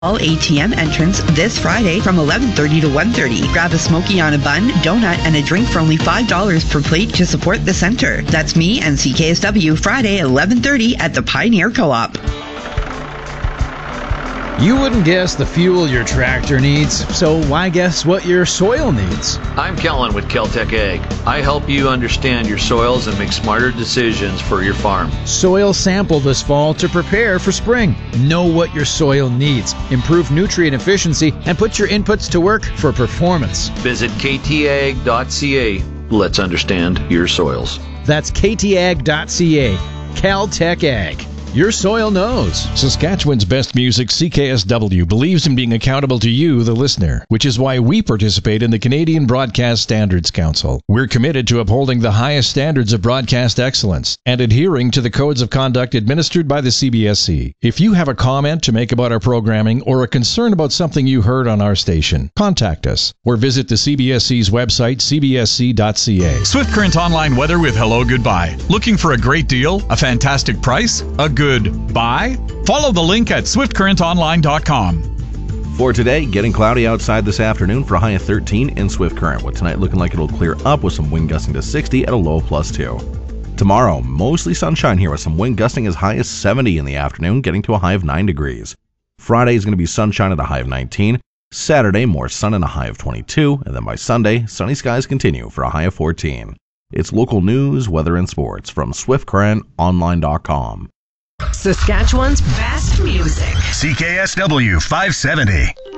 All ATM entrance this Friday from 11:30 to 1:30. Grab a Smoky on a bun, donut, and a drink for only $5 per plate to support the center. That's me and CKSW Friday at 11:30 at the Pioneer Co-op. You wouldn't guess the fuel your tractor needs, so why guess what your soil needs? I'm Kellen with Kel-Tec Ag. I help you understand your soils and make smarter decisions for your farm. Soil sample this fall to prepare for spring. Know what your soil needs, improve nutrient efficiency, and put your inputs to work for performance. Visit ktag.ca. Let's understand your soils. That's ktag.ca. Cal-Tec Ag. Your soil knows. Saskatchewan's best music, CKSW, believes in being accountable to you, the listener, which is why we participate in the Canadian Broadcast Standards Council. We're committed to upholding the highest standards of broadcast excellence and adhering to the codes of conduct administered by the CBSC. If you have a comment to make about our programming or a concern about something you heard on our station, contact us or visit the CBSC's website, cbsc.ca. Swift Current Online weather with Hello Goodbye. Looking for a great deal? A fantastic price? A good buy? Follow the link at swiftcurrentonline.com. For today, getting cloudy outside this afternoon for a high of 13 in Swift Current, with tonight looking like it'll clear up with some wind gusting to 60 at a low of +2. Tomorrow, mostly sunshine here with some wind gusting as high as 70 in the afternoon, getting to a high of 9 degrees. Friday is going to be sunshine at a high of 19. Saturday, more sun and a high of 22. And then by Sunday, sunny skies continue for a high of 14. It's local news, weather, and sports from swiftcurrentonline.com. Saskatchewan's best music. CKSW 570.